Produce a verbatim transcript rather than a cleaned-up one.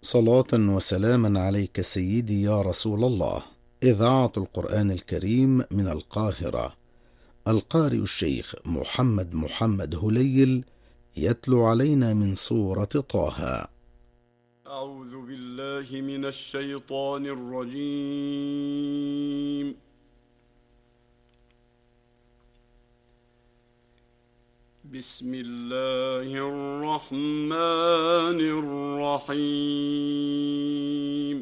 صلاة وسلاما عليك سيدي يا رسول الله. إذاعة القرآن الكريم من القاهرة. القارئ الشيخ محمد محمد هليل يتلو علينا من سورة طه. أعوذ بالله من الشيطان الرجيم. بسم الله الرحمن الرحيم.